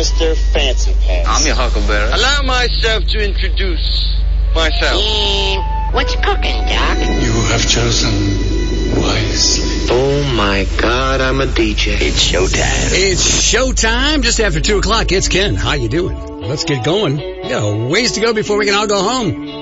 Mr. Fancy Pants. I'm your Huckleberry. Allow myself to introduce myself. What's cooking, Doc? You have chosen wisely. Oh my God, I'm a DJ. It's showtime. It's showtime. Just after 2 o'clock. It's Ken. How you doing? Let's get going. We got a ways to go before we can all go home.